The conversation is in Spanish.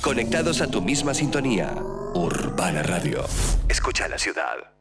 Conectados a tu misma sintonía. Urbana Radio. Escucha la ciudad.